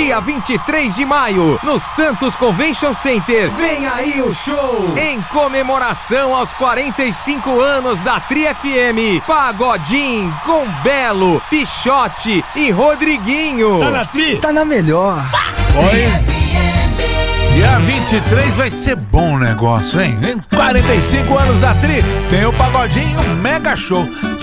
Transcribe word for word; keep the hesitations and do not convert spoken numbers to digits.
dia vinte e três de maio, no Santos Convention Center. Vem aí o show! Em comemoração aos quarenta e cinco anos da Tri F M, Pagodinho com Belo, Pichote e Rodriguinho. Tá na Tri? Tá na melhor. Oi. Dia vinte e três vai ser bom negócio, hein? Em quarenta e cinco anos da Tri, tem o Pagodinho Mega Show.